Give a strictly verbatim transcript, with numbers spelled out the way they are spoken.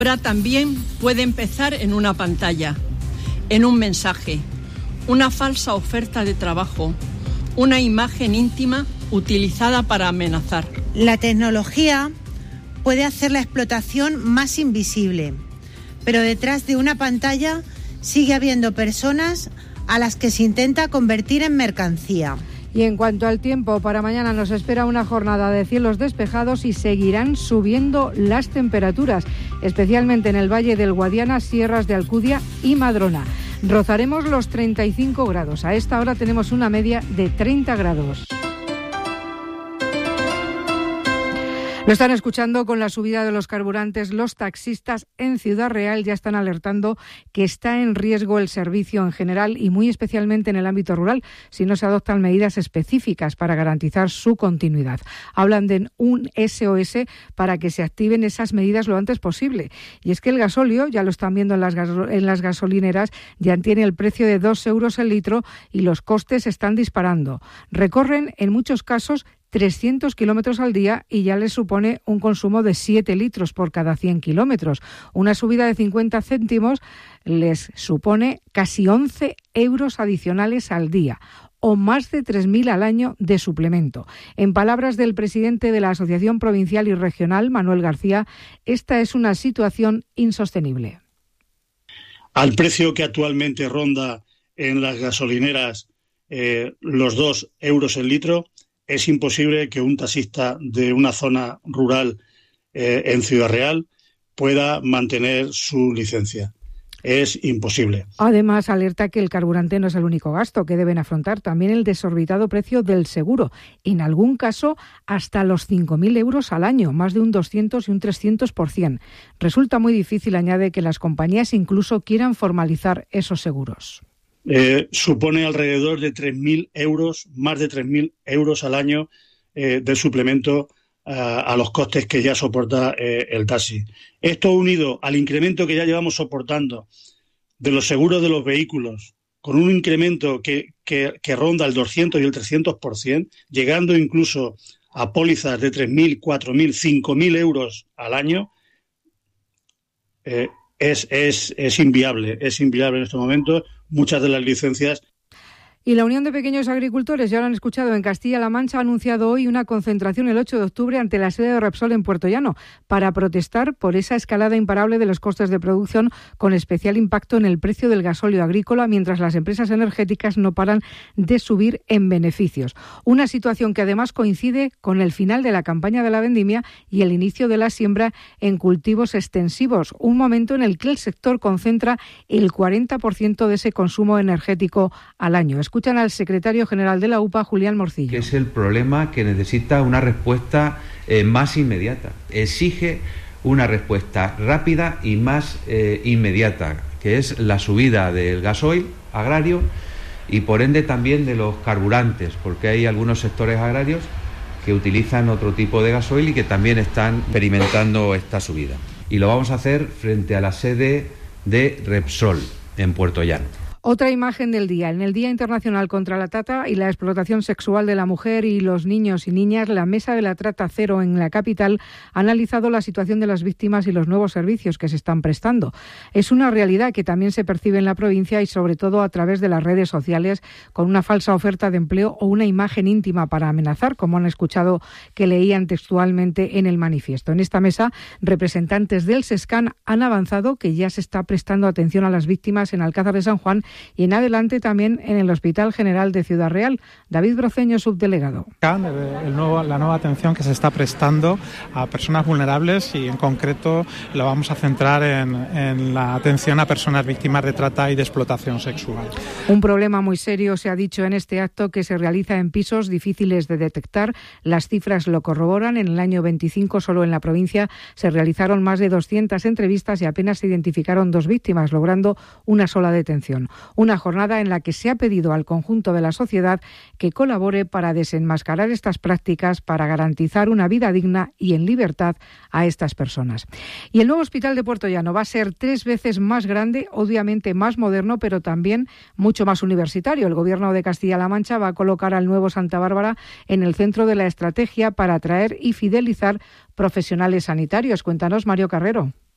Ahora también puede empezar en una pantalla, en un mensaje, una falsa oferta de trabajo, una imagen íntima utilizada para amenazar. La tecnología puede hacer la explotación más invisible, pero detrás de una pantalla sigue habiendo personas a las que se intenta convertir en mercancía. Y en cuanto al tiempo, para mañana nos espera una jornada de cielos despejados y seguirán subiendo las temperaturas, especialmente en el Valle del Guadiana, Sierras de Alcudia y Madrona. Rozaremos los treinta y cinco grados. A esta hora tenemos una media de treinta grados. Lo están escuchando. Con la subida de los carburantes, los taxistas en Ciudad Real ya están alertando que está en riesgo el servicio en general y muy especialmente en el ámbito rural si no se adoptan medidas específicas para garantizar su continuidad. Hablan de un S O S para que se activen esas medidas lo antes posible. Y es que el gasóleo, ya lo están viendo en las, gas- en las gasolineras, ya tiene el precio de dos euros el litro y los costes están disparando. Recorren en muchos casos trescientos kilómetros al día y ya les supone un consumo de siete litros por cada cien kilómetros. Una subida de cincuenta céntimos les supone casi once euros adicionales al día, o más de tres mil al año de suplemento. En palabras del presidente de la Asociación Provincial y Regional, Manuel García, esta es una situación insostenible. Al precio que actualmente ronda en las gasolineras eh, los dos euros el litro, es imposible que un taxista de una zona rural eh, en Ciudad Real pueda mantener su licencia. Es imposible. Además, alerta que el carburante no es el único gasto que deben afrontar, también el desorbitado precio del seguro, en algún caso hasta los cinco mil euros al año, más de un doscientos y un trescientos por ciento. Resulta muy difícil, añade, que las compañías incluso quieran formalizar esos seguros. Eh, supone alrededor de tres mil euros, más de tres mil euros al año eh, de suplemento uh, a los costes que ya soporta eh, el taxi. Esto unido al incremento que ya llevamos soportando de los seguros de los vehículos, con un incremento que, que, que ronda el doscientos y el trescientos por ciento, llegando incluso a pólizas de tres mil, cuatro mil, cinco mil euros al año, eh, es, es, es inviable, es inviable en estos momentos. Muchas de las licencias. Y la Unión de Pequeños Agricultores, ya lo han escuchado, en Castilla-La Mancha ha anunciado hoy una concentración el ocho de octubre ante la sede de Repsol en Puerto Llano para protestar por esa escalada imparable de los costes de producción, con especial impacto en el precio del gasóleo agrícola, mientras las empresas energéticas no paran de subir en beneficios. Una situación que además coincide con el final de la campaña de la vendimia y el inicio de la siembra en cultivos extensivos, un momento en el que el sector concentra el cuarenta por ciento de ese consumo energético al año. Escuchan al secretario general de la U P A, Julián Morcillo. Que es el problema que necesita una respuesta eh, más inmediata. Exige una respuesta rápida y más eh, inmediata, que es la subida del gasoil agrario y por ende también de los carburantes, porque hay algunos sectores agrarios que utilizan otro tipo de gasoil y que también están experimentando esta subida. Y lo vamos a hacer frente a la sede de Repsol en Puerto Llano. Otra imagen del día. En el Día Internacional contra la Trata y la Explotación Sexual de la Mujer y los Niños y Niñas, la Mesa de la Trata Cero en la capital ha analizado la situación de las víctimas y los nuevos servicios que se están prestando. Es una realidad que también se percibe en la provincia y sobre todo a través de las redes sociales, con una falsa oferta de empleo o una imagen íntima para amenazar, como han escuchado que leían textualmente en el manifiesto. En esta mesa, representantes del SESCAN han avanzado que ya se está prestando atención a las víctimas en Alcázar de San Juan y en adelante también en el Hospital General de Ciudad Real. David Broceño, subdelegado. El nuevo, la nueva atención que se está prestando a personas vulnerables y en concreto lo vamos a centrar en, en la atención a personas víctimas de trata y de explotación sexual. Un problema muy serio se ha dicho en este acto que se realiza en pisos difíciles de detectar. Las cifras lo corroboran. En el año veinticinco solo en la provincia se realizaron más de doscientas entrevistas y apenas se identificaron dos víctimas, logrando una sola detención. Una jornada en la que se ha pedido al conjunto de la sociedad que colabore para desenmascarar estas prácticas, para garantizar una vida digna y en libertad a estas personas. Y el nuevo hospital de Puerto Llano va a ser tres veces más grande, obviamente más moderno, pero también mucho más universitario. El Gobierno de Castilla-La Mancha va a colocar al nuevo Santa Bárbara en el centro de la estrategia para atraer y fidelizar profesionales sanitarios. Cuéntanos, Mario Carrero.